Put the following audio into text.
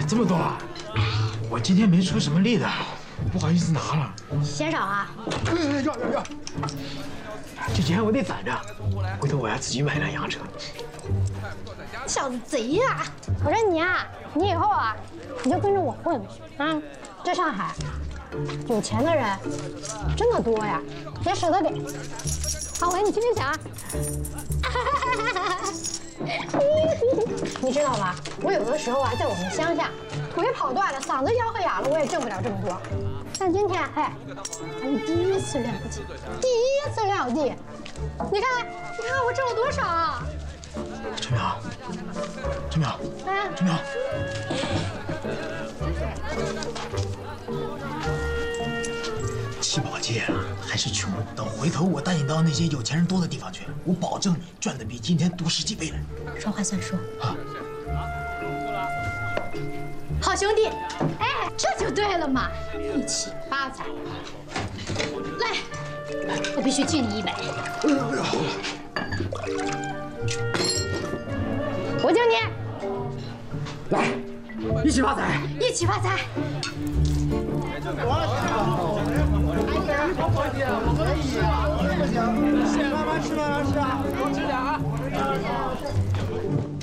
这么多啊！我今天没出什么力的，不好意思拿了。 嫌少啊？ 要！这钱我得攒着，回头我要自己买辆洋车。 小子贼呀！我说你啊，你以后啊，你就跟着我混啊！这上海有钱的人真的多呀，别舍得给。好，我给你听听响。你知道吗？我有的时候啊，在我们乡下，腿跑断了，嗓子吆喝哑了，我也挣不了这么多。但今天，哎，咱们第一次亮地，第一次亮地。你看我挣了多少啊？ 陈淼，陈淼，陈淼，七宝街啊，还是穷。等回头我带你到那些有钱人多的地方去，我保证你赚的比今天多10几倍了。 说话算数啊！ 好兄弟，哎，这就对了嘛，一起发财。来，我必须敬你一杯。我敬你。 来，一起发财， 一起发财。 慢慢吃，慢慢吃啊，多吃点啊。